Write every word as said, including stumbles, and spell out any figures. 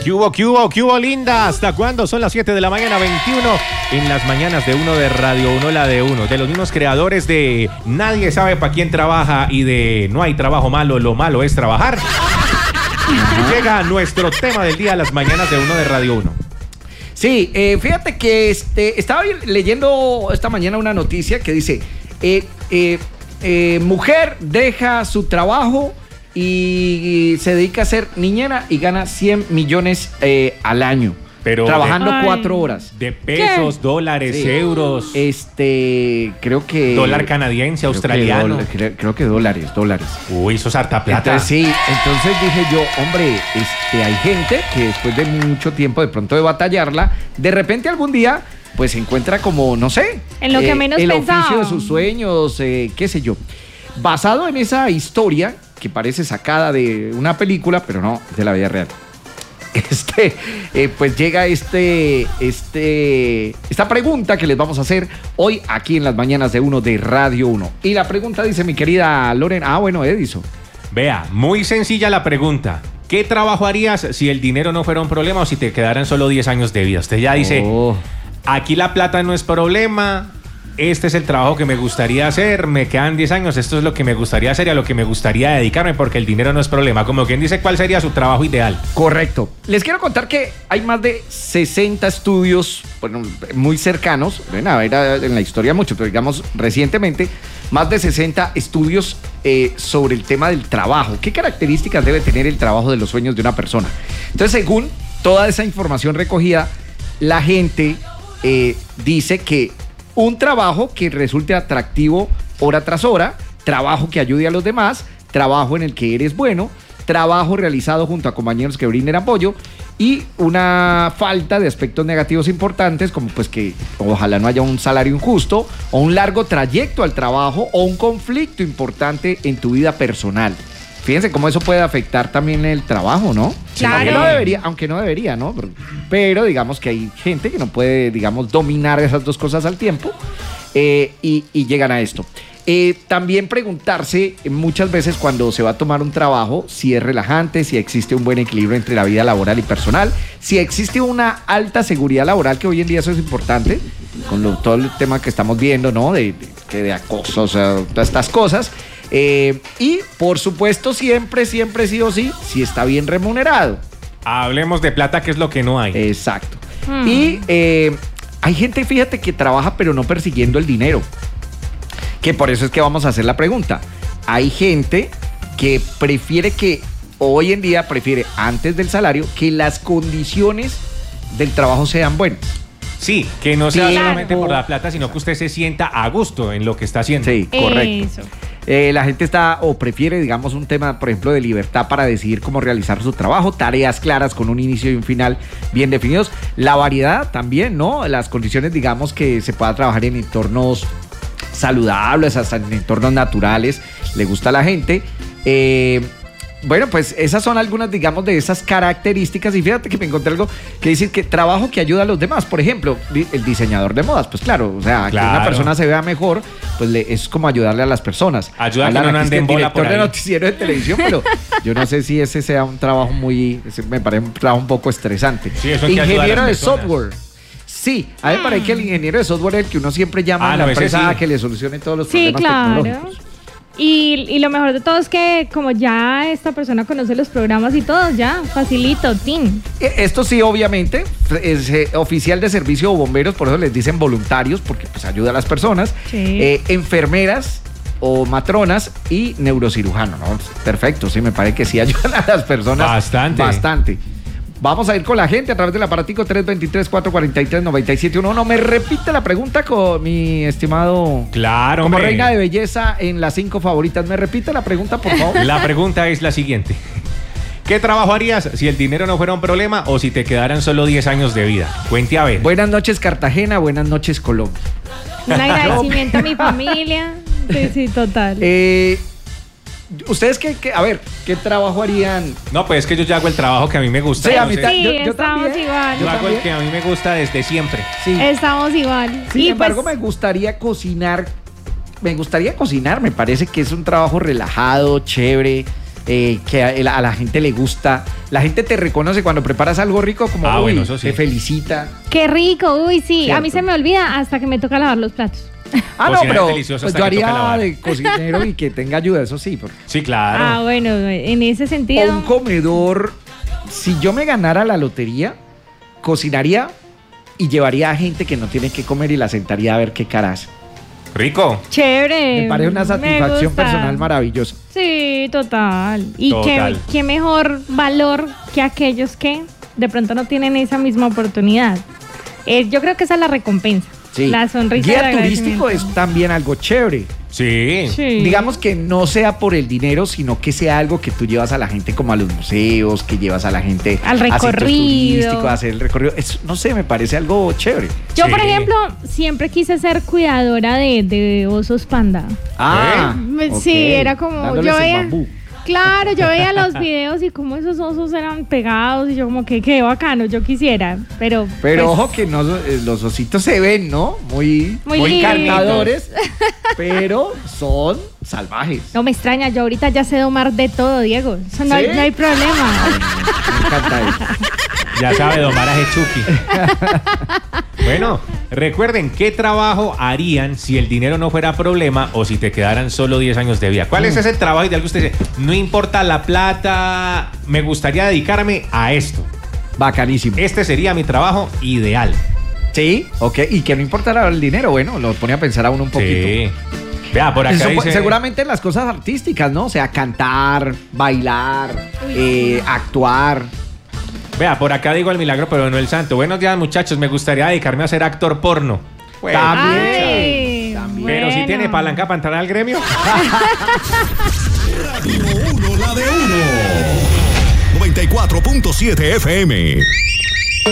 ¿Qué hubo, qué hubo, qué hubo, linda? ¿Hasta cuándo? Son las siete de la mañana, veintiuno. En las mañanas de uno de Radio Uno, la de uno. De los mismos creadores de Nadie sabe para quién trabaja y de No hay trabajo malo, lo malo es trabajar. Llega nuestro tema del día a las mañanas de uno de Radio Uno. Sí, eh, fíjate que este, estaba leyendo esta mañana una noticia que dice, eh, eh, eh, mujer deja su trabajo y, y se dedica a ser niñera y gana cien millones eh, al año. Pero trabajando de, cuatro horas. De pesos, ¿qué? Dólares, sí. Euros. Este, creo que... Dólar canadiense, creo australiano. Que do, creo, creo que dólares, dólares. Uy, eso es harta plata. Entonces, sí, entonces dije yo, hombre, este, hay gente que después de mucho tiempo, de pronto de batallarla, de repente algún día, pues se encuentra como, no sé. En lo que eh, menos el pensaba. oficio de sus sueños, eh, qué sé yo. Basado en esa historia, que parece sacada de una película, pero no, de la vida real. Este, eh, pues llega este, este, esta pregunta que les vamos a hacer hoy aquí en las mañanas de uno de Radio Uno. Y la pregunta dice mi querida Lorena, ah bueno, Edison. Vea, muy sencilla la pregunta. ¿Qué trabajo harías si el dinero no fuera un problema o si te quedaran solo diez años de vida? Usted ya dice, oh. Aquí la plata no es problema. Este es el trabajo que me gustaría hacer, me quedan diez años, esto es lo que me gustaría hacer y a lo que me gustaría dedicarme porque el dinero no es problema. Como quien dice, ¿cuál sería su trabajo ideal? Correcto. Les quiero contar que hay más de sesenta estudios, bueno, muy cercanos, bueno, a ver, en la historia mucho, pero digamos recientemente, más de sesenta estudios eh, sobre el tema del trabajo. ¿Qué características debe tener el trabajo de los sueños de una persona? Entonces, según toda esa información recogida, la gente eh, dice que un trabajo que resulte atractivo hora tras hora, trabajo que ayude a los demás, trabajo en el que eres bueno, trabajo realizado junto a compañeros que brinden apoyo y una falta de aspectos negativos importantes como pues que ojalá no haya un salario injusto o un largo trayecto al trabajo o un conflicto importante en tu vida personal. Fíjense cómo eso puede afectar también el trabajo, ¿no? Claro. Aunque no debería, aunque no debería, ¿no? Pero, pero digamos que hay gente que no puede, digamos, dominar esas dos cosas al tiempo eh, y, y llegan a esto. Eh, también preguntarse muchas veces cuando se va a tomar un trabajo si es relajante, si existe un buen equilibrio entre la vida laboral y personal, si existe una alta seguridad laboral, que hoy en día eso es importante, con lo, todo el tema que estamos viendo, ¿no? De, de, de acoso, o sea, todas estas cosas. Eh, y por supuesto siempre, siempre sí o sí, si está bien remunerado. Hablemos de plata, que es lo que no hay. Exacto. Hmm. Y eh, hay gente, fíjate, que trabaja pero no persiguiendo el dinero. Que por eso es que vamos a hacer la pregunta. Hay gente que prefiere que, hoy en día prefiere antes del salario, que las condiciones del trabajo sean buenas. Sí, que no sea claro. solamente por la plata, sino que usted se sienta a gusto en lo que está haciendo. Sí, correcto. Eh, la gente está o prefiere, digamos, un tema, por ejemplo, de libertad para decidir cómo realizar su trabajo, tareas claras con un inicio y un final bien definidos. La variedad también, ¿no? Las condiciones, digamos, que se pueda trabajar en entornos saludables, hasta en entornos naturales, le gusta a la gente. Eh... Bueno, pues esas son algunas, digamos, de esas características. Y fíjate que me encontré algo que dice que trabajo que ayuda a los demás. Por ejemplo, el diseñador de modas. Pues claro, o sea, claro. Que una persona se vea mejor, pues le, es como ayudarle a las personas. Ayuda a que no anden bola por ahí. Director de noticiero de televisión, pero yo no sé si ese sea un trabajo muy... Me parece un trabajo un poco estresante. Sí, eso es ingeniero de software. Sí, a mí me parece que el ingeniero de software es el que uno siempre llama ah, a la no, empresa sí. a que le solucione todos los sí, problemas claro. tecnológicos. Y, y lo mejor de todo es que como ya esta persona conoce los programas y todo, ya, facilito, tin. Esto sí, obviamente, es eh, oficial de servicio o bomberos, por eso les dicen voluntarios, porque pues ayuda a las personas, sí. eh, enfermeras o matronas y neurocirujano, ¿no? Perfecto, sí, me parece que sí ayudan a las personas. Bastante. Bastante. Vamos a ir con la gente a través del aparatico tres dos tres, cuatro cuatro tres, nueve siete uno uno. Me repite la pregunta con mi estimado... Claro, Como hombre. reina de belleza en las cinco favoritas. Me repite la pregunta, por favor. La pregunta es la siguiente. ¿Qué trabajo harías si el dinero no fuera un problema o si te quedaran solo diez años de vida? Cuente a ver. Buenas noches, Cartagena. Buenas noches, Colombia. Un agradecimiento a mi familia. Sí, sí, total. Eh... ¿Ustedes qué, qué? A ver, ¿qué trabajo harían? No, pues es que yo ya hago el trabajo que a mí me gusta. Sí, a mí ta- sí yo, yo estamos también. igual. Yo, yo hago también. El que a mí me gusta desde siempre. Sí. Estamos igual. Sin y embargo, pues, me gustaría cocinar. Me gustaría cocinar. Me parece que es un trabajo relajado, chévere. eh, que a, a la gente le gusta. La gente te reconoce cuando preparas algo rico, como, Ah, uy, bueno, eso sí. te felicita. Qué rico, uy, sí. Cierto. A mí se me olvida hasta que me toca lavar los platos. Ah, no, Cocinar es pero delicioso pues hasta yo que toca haría lavar. de cocinero y que tenga ayuda, eso sí. Porque... Sí, claro. Ah, bueno, en ese O sentido. un comedor, si yo me ganara la lotería, cocinaría y llevaría a gente que no tiene que comer y la sentaría a ver qué caras. Rico. Chévere. Me parece una me satisfacción gusta. personal maravillosa. Sí, total. Y Total. Qué, qué mejor valor que aquellos que de pronto no tienen esa misma oportunidad. Eh, yo creo que esa es la recompensa. Sí. La sonrisa. Guía del turístico agradecimiento. es también algo chévere. Sí. Sí. Digamos que no sea por el dinero, sino que sea algo que tú llevas a la gente como a los museos, que llevas a la gente Al a sitios recorrido. turísticos, a hacer el recorrido. Es, no sé, me parece algo chévere. Yo, Sí. por ejemplo, siempre quise ser cuidadora de, de osos panda. Ah, Me- ok. Sí, era como. Dándoles Yo el veía. bambú. Claro, yo veía los videos y cómo esos osos eran pegados y yo como que qué bacano, yo quisiera, pero Pero pues, ojo que no, eh, los ositos se ven, ¿no? Muy, Muy muy lindos. encantadores, pero son salvajes. no me extraña, yo ahorita ya sé domar de todo, Diego, eso no, ¿Sí? hay, no hay problema. Me encanta eso. Ya sabe domar a Hechuki. Bueno, recuerden qué trabajo harían si el dinero no fuera problema o si te quedaran solo diez años de vida. ¿Cuál es ese trabajo ideal que usted dice? No importa la plata, me gustaría dedicarme a esto. Bacanísimo. Este sería mi trabajo ideal. Sí, ok. Y que no importa el dinero, bueno, lo pone a pensar a uno un poquito. Sí. Vea, por acá Eso, dice... seguramente en las cosas artísticas, ¿no? O sea, cantar, bailar, eh, actuar. Vea, por acá digo el milagro, pero no el santo. Buenos días, muchachos. Me gustaría dedicarme a ser actor porno. Pues, También. Ay, También. pero si bueno. tiene palanca para entrar al gremio. Radio uno, la de uno. noventa y cuatro punto siete F M.